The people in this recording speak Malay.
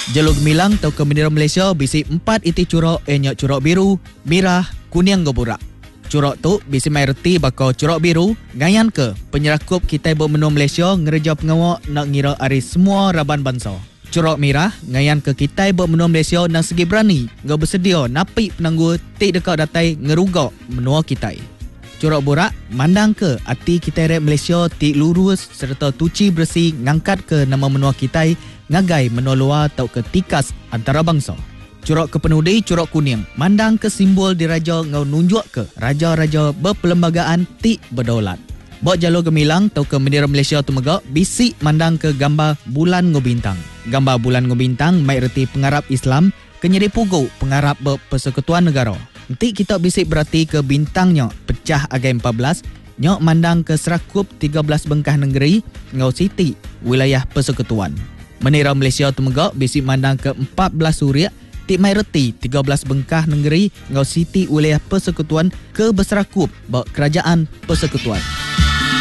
Jalur Gemilang atau ke bendera Malaysia bisi 4 iti curok nyok curok biru, merah, kuning ke burak. Curok tu bisi mai reti bakal curok biru ngayan ke penyerakup kita bermenua Malaysia ngereja pengawak nak ngira ari semua raban bangsa. Curok merah ngayan ke kita bermenua Malaysia nak segi berani ngau bersedia napi penangguh tik dekat datai ngerugak menua kita. Curok burak mandang ke hati kita rep Malaysia tik lurus serta tuci bersih ngangkat ke nama menua kita ngagai menua luar atau ke tikas antara bangsa. Curok kepenudi curok kuning mandang ke simbol diraja ngau nunjuk ke raja-raja berperlembagaan tik berdaulat. Bok jalur Gemilang atau ke bendera Malaysia tu megak bisik mandang ke gambar bulan ngobintang. Gambar bulan ngobintang mai reti pengarap Islam kenyeri pugu pengarap berpersekutuan negara. Nanti kita bisik berarti ke bintangnya pecah agai 14 nyok mandang ke serakup 13 bengkah negeri ngau siti wilayah persekutuan. Menira Malaysia tu megak bisik mandang ke 14 suria tik mai reti 13 bengkah negeri ngau siti wilayah persekutuan ke berserakup bak kerajaan persekutuan.